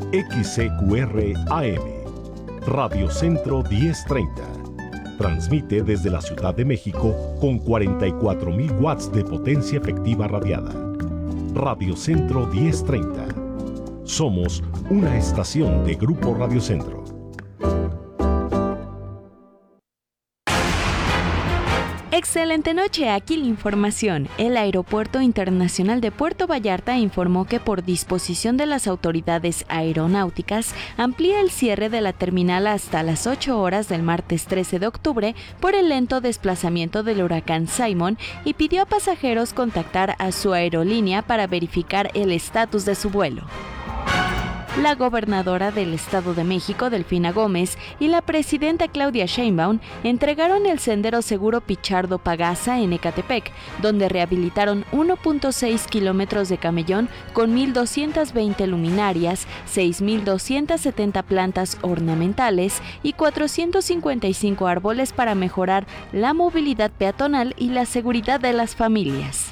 XCQR AM, Radio Centro 1030. Transmite desde la Ciudad de México con 44.000 watts de potencia efectiva radiada. Radio Centro 1030. Somos una estación de Grupo Radio Centro. Excelente noche, aquí la información. El Aeropuerto Internacional de Puerto Vallarta informó que por disposición de las autoridades aeronáuticas amplía el cierre de la terminal hasta las 8 horas del martes 13 de octubre por el lento desplazamiento del huracán Simon y pidió a pasajeros contactar a su aerolínea para verificar el estatus de su vuelo. La gobernadora del Estado de México, Delfina Gómez, y la presidenta Claudia Sheinbaum entregaron el sendero seguro Pichardo-Pagasa en Ecatepec, donde rehabilitaron 1.6 kilómetros de camellón con 1.220 luminarias, 6.270 plantas ornamentales y 455 árboles para mejorar la movilidad peatonal y la seguridad de las familias.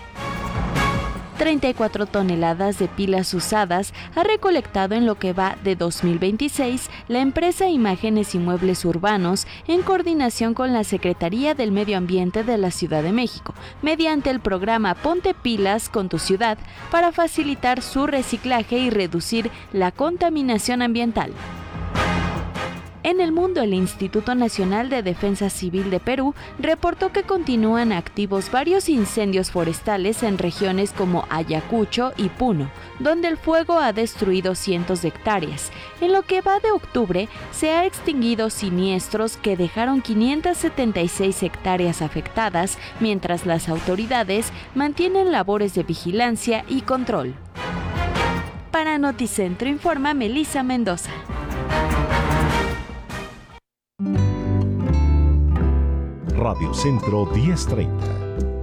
34 toneladas de pilas usadas ha recolectado en lo que va de 2026 la empresa Imágenes y Muebles Urbanos en coordinación con la Secretaría del Medio Ambiente de la Ciudad de México, mediante el programa Ponte Pilas con tu ciudad para facilitar su reciclaje y reducir la contaminación ambiental. En el mundo, el Instituto Nacional de Defensa Civil de Perú reportó que continúan activos varios incendios forestales en regiones como Ayacucho y Puno, donde el fuego ha destruido cientos de hectáreas. En lo que va de octubre, se ha extinguido siniestros que dejaron 576 hectáreas afectadas, mientras las autoridades mantienen labores de vigilancia y control. Para Noticentro informa Melissa Mendoza. Radio Centro 1030.